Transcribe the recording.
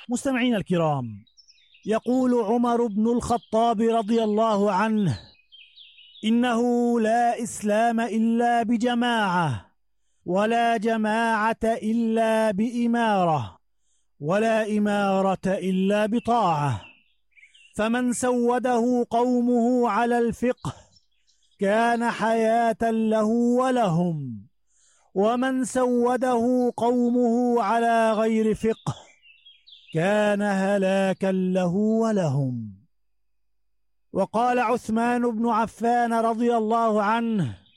مستمعين الكرام، يقول عمر بن الخطاب رضي الله عنه: إنه لا إسلام إلا بجماعة، ولا جماعة إلا بإمارة، ولا إمارة إلا بطاعة. فمن سوده قومه على الفقه كان حياة له ولهم، ومن سوده قومه على غير فقه كان هلاكا له ولهم. وقال عثمان بن عفان رضي الله عنه: